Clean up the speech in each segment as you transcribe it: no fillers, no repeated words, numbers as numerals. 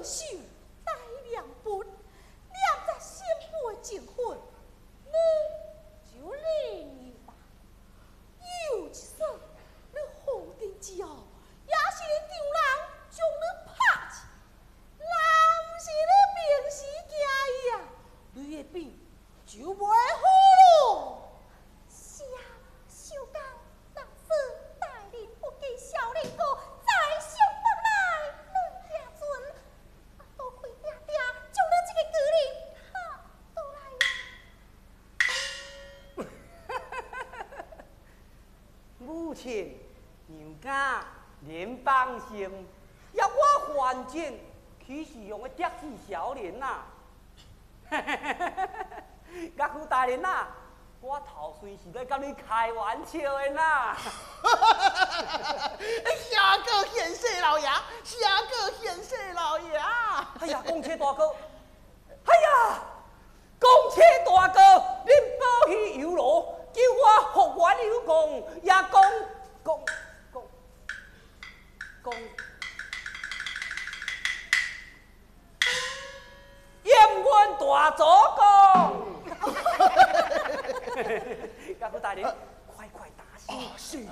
手大两本，两在先辈结婚，你就领了吧。有一说，你红灯之后，也是你丈人将你拍去，若不是你平时惊伊啊，你的病就袂好咯。 是啊，小刚，老师带领不给小令哥再上北来，两家尊，多亏爹爹将你这个格令哈倒来呀。 母亲，娘家连放心，要我还钱，岂是用个得势小人呐？岳父大人呐，我头先是在跟你开玩笑的呐。 下个现世老爷，下个现世老爷。 哎呀，公车大哥，哎呀，公车大哥，恁保喜游罗，叫我复原有功，也讲。验阮大祖公。岳父大人，快快打死！ 哦，是。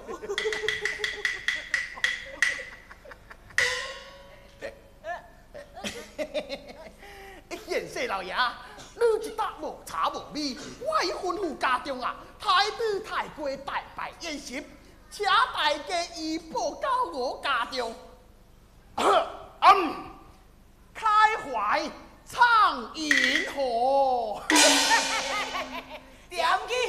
现世老爷，你一搭无茶无米，我已吩咐家中啊，太子太贵大摆宴席，请大家移步到我家中。开怀畅饮何？ 点去。